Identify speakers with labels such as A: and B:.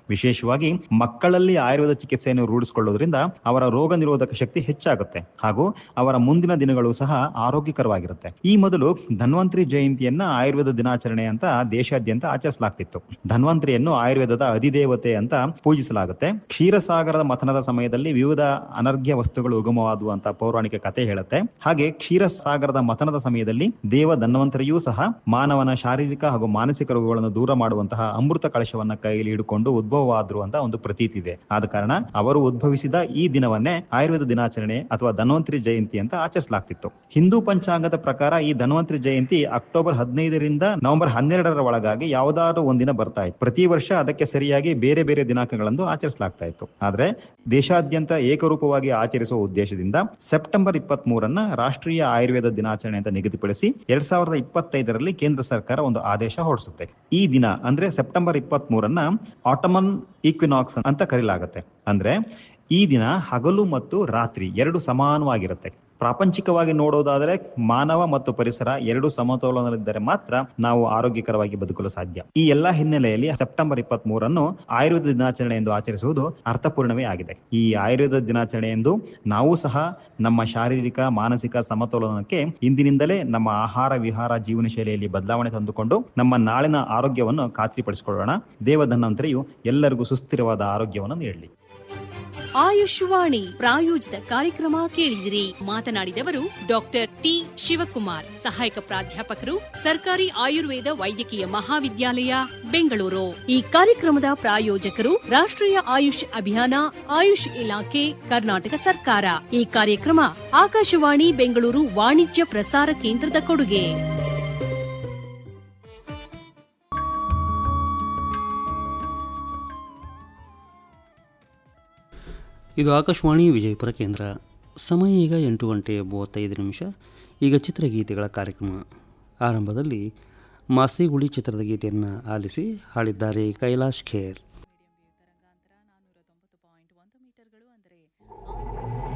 A: ವಿಶೇಷವಾಗಿ ಮಕ್ಕಳಲ್ಲಿ ಆಯುರ್ವೇದ ಚಿಕಿತ್ಸೆಯನ್ನು ರೂಢಿಸಿಕೊಳ್ಳೋದ್ರಿಂದ ಅವರ ರೋಗ ನಿರೋಧಕ ಶಕ್ತಿ ಹೆಚ್ಚಾಗುತ್ತೆ ಹಾಗೂ ಅವರ ಮುಂದಿನ ದಿನಗಳು ಸಹ ಆರೋಗ್ಯಕರವಾಗಿರುತ್ತೆ. ಈ ಮೊದಲು ಧನ್ವಂತರಿ ಜಯಂತಿಯನ್ನ ಆಯುರ್ವೇದ ದಿನಾಚರಣೆ ಅಂತ ದೇಶಾದ್ಯಂತ ಆಚರಿಸಲಾಗ್ತಿತ್ತು. ಧನ್ವಂತರಿಯನ್ನು ಆಯುರ್ವೇದದ ಅಧಿದೇವತೆ ಅಂತ ಪೂಜಿಸಲಾಗುತ್ತೆ. ಕ್ಷೀರಸಾಗರದ ಮಥನದ ಸಮಯದಲ್ಲಿ ವಿವಿಧ ಅನರ್ಘ್ಯ ವಸ್ತುಗಳು ಉಗಮವಾದವು ಅಂತ ಪೌರಾಣಿಕ ಕಥೆ ಹೇಳುತ್ತೆ. ಹಾಗೆ ಕ್ಷೀರಸಾಗರದ ಮಥನದ ಸಮಯದಲ್ಲಿ ದೇವ ಧನ್ವಂತರಿಯೂ ಸಹ ಮಾನವನ ಶಾರೀರಿಕ ಹಾಗೂ ಮಾನಸಿಕ ರೋಗಗಳನ್ನು ದೂರ ಮಾಡುವಂತಹ ಅಮೃತ ಕಳಶವನ್ನ ಕೈಯಲ್ಲಿ ಹಿಡ್ಕೊಂಡು ಉದ್ಭವವಾದ್ರು ಅಂತ ಒಂದು ಪ್ರತೀತಿ ಇದೆ. ಆದ ಕಾರಣ ಅವರು ಉದ್ಭವಿಸಿದ ಈ ದಿನವನ್ನೇ ಆಯುರ್ವೇದ ದಿನಾಚರಣೆ ಅಥವಾ ಧನ್ವಂತರಿ ಜಯಂತಿ ಅಂತ ಆಚರಿಸಲಾಗ್ತಿತ್ತು. ಹಿಂದೂ ಪಂಚಾಂಗದ ಪ್ರಕಾರ ಈ ಧನ್ವಂತರಿ ಜಯಂತಿ ಅಕ್ಟೋಬರ್ 15ರಿಂದ ನವೆಂಬರ್ 12ರ ಒಳಗಾಗಿ ಯಾವುದಾದ್ರೂ ಒಂದಿನ ಬರ್ತಾ ಇತ್ತು. ಪ್ರತಿ ವರ್ಷ ಅದಕ್ಕೆ ಸರಿಯಾಗಿ ಬೇರೆ ಬೇರೆ ದಿನಾಂಕಗಳನ್ನು ಆಚರಿಸಲಾಗ್ತಾ ಇತ್ತು. ಆದ್ರೆ ದೇಶಾದ್ಯಂತ ಏಕರೂಪವಾಗಿ ಆಚರಿಸುವ ಉದ್ದೇಶದಿಂದ ಸೆಪ್ಟೆಂಬರ್ 23ರನ್ನ ರಾಷ್ಟ್ರೀಯ ಆಯುರ್ವೇದ ದಿನಾಚರಣೆ ಅಂತ ನಿಗದಿಪಡಿಸಿ 2025ರಲ್ಲಿ ಕೇಂದ್ರ ಸರ್ಕಾರ ಒಂದು ಆದೇಶ ಹೊರಡಿಸುತ್ತೆ. ಈ ದಿನ ಅಂದ್ರೆ ಸೆಪ್ಟೆಂಬರ್ 23ರನ್ನ ಆಟಮನ್ ಈಕ್ವಿನಾಕ್ಸ್ ಅಂತ ಕರೆಯಲಾಗುತ್ತೆ. ಅಂದ್ರೆ ಈ ದಿನ ಹಗಲು ಮತ್ತು ರಾತ್ರಿ ಎರಡು ಸಮಾನವಾಗಿರುತ್ತೆ. ಪ್ರಾಪಂಚಿಕವಾಗಿ ನೋಡೋದಾದ್ರೆ ಮಾನವ ಮತ್ತು ಪರಿಸರ ಎರಡು ಸಮತೋಲನದಲ್ಲಿದ್ದರೆ ಮಾತ್ರ ನಾವು ಆರೋಗ್ಯಕರವಾಗಿ ಬದುಕಲು ಸಾಧ್ಯ. ಈ ಎಲ್ಲಾ ಹಿನ್ನೆಲೆಯಲ್ಲಿ ಸೆಪ್ಟೆಂಬರ್ 23ರನ್ನು ಆಯುರ್ವೇದ ದಿನಾಚರಣೆ ಎಂದು ಆಚರಿಸುವುದು ಅರ್ಥಪೂರ್ಣವೇ ಆಗಿದೆ. ಈ ಆಯುರ್ವೇದ ದಿನಾಚರಣೆ ಎಂದು ನಾವು ಸಹ ನಮ್ಮ ಶಾರೀರಿಕ ಮಾನಸಿಕ ಸಮತೋಲನಕ್ಕೆ ಇಂದಿನಿಂದಲೇ ನಮ್ಮ ಆಹಾರ ವಿಹಾರ ಜೀವನ ಶೈಲಿಯಲ್ಲಿ ಬದಲಾವಣೆ ತಂದುಕೊಂಡು ನಮ್ಮ ನಾಳಿನ ಆರೋಗ್ಯವನ್ನು ಖಾತ್ರಿಪಡಿಸಿಕೊಳ್ಳೋಣ. ದೇವಧನ್ವಂತರಿಯು ಎಲ್ಲರಿಗೂ ಸುಸ್ಥಿರವಾದ ಆರೋಗ್ಯವನ್ನು ನೀಡಲಿ.
B: ಆಯುಷ್ವಾಣಿ ಪ್ರಾಯೋಜಿತ ಕಾರ್ಯಕ್ರಮ ಕೇಳಿದಿರಿ. ಮಾತನಾಡಿದವರು ಡಾಕ್ಟರ್ ಟಿ ಶಿವಕುಮಾರ್, ಸಹಾಯಕ ಪ್ರಾಧ್ಯಾಪಕರು, ಸರ್ಕಾರಿ ಆಯುರ್ವೇದ ವೈದ್ಯಕೀಯ ಮಹಾವಿದ್ಯಾಲಯ, ಬೆಂಗಳೂರು. ಈ ಕಾರ್ಯಕ್ರಮದ ಪ್ರಾಯೋಜಕರು ರಾಷ್ಟ್ರೀಯ ಆಯುಷ್ ಅಭಿಯಾನ, ಆಯುಷ್ ಇಲಾಖೆ, ಕರ್ನಾಟಕ ಸರ್ಕಾರ. ಈ ಕಾರ್ಯಕ್ರಮ ಆಕಾಶವಾಣಿ ಬೆಂಗಳೂರು ವಾಣಿಜ್ಯ ಪ್ರಸಾರ ಕೇಂದ್ರದ ಕೊಡುಗೆ.
C: ಇದು ಆಕಾಶವಾಣಿ ವಿಜಯಪುರ ಕೇಂದ್ರ. ಸಮಯ ಈಗ 8:35. ಈಗ ಚಿತ್ರಗೀತೆಗಳ ಕಾರ್ಯಕ್ರಮ. ಆರಂಭದಲ್ಲಿ ಮಾಸ್ತಿಗುಳಿ ಚಿತ್ರದ ಗೀತೆಯನ್ನು ಆಲಿಸಿ ಹಾಡಿದ್ದಾರೆ ಕೈಲಾಶ್ ಖೇರ್.